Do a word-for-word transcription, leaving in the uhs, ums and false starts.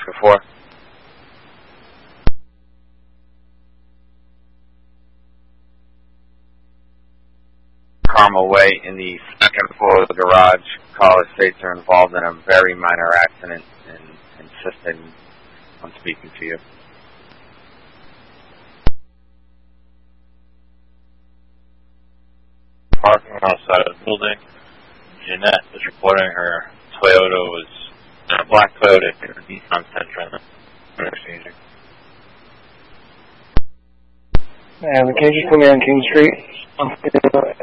Oscar four. Carmel Way in the second floor of the garage. Caller states are involved in a very minor accident and insisted on speaking to you. Parking outside of the building. Jeanette is reporting her Toyota was a black Toyota in a Nissan Sentra. And can you just come in on King Street?